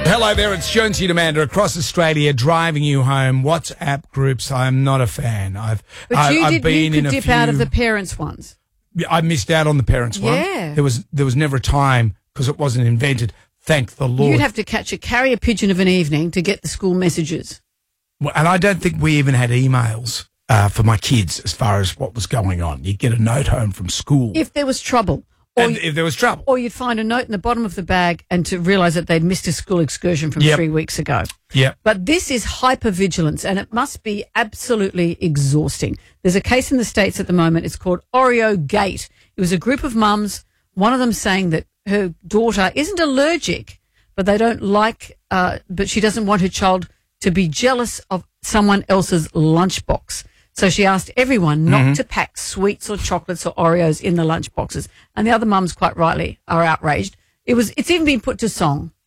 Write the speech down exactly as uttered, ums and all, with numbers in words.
Hello there, it's Jonesy and Amanda across Australia driving you home. WhatsApp groups, I'm not a fan. I've, But I, you I've did, been you in could a dip few, out of the parents' ones. I missed out on the parents one. Yeah. There was, there was never a time because it wasn't invented. Thank the Lord. You'd have to catch a carrier pigeon of an evening to get the school messages. Well, and I don't think we even had emails uh, for my kids as far as what was going on. You'd get a note home from school. If there was trouble. Or and if there was trouble. Or you'd find a note in the bottom of the bag and to realise that they'd missed a school excursion from Yep. three weeks ago. Yeah. But this is hypervigilance, and it must be absolutely exhausting. There's a case in the States at the moment. It's called Oreo Gate. It was a group of mums, one of them saying that her daughter isn't allergic, but they don't like, uh, but she doesn't want her child to be jealous of someone else's lunchbox. So she asked everyone not Mm-hmm. to pack sweets or chocolates or Oreos in the lunchboxes. And the other mums, quite rightly, are outraged. It was, it's even been put to song.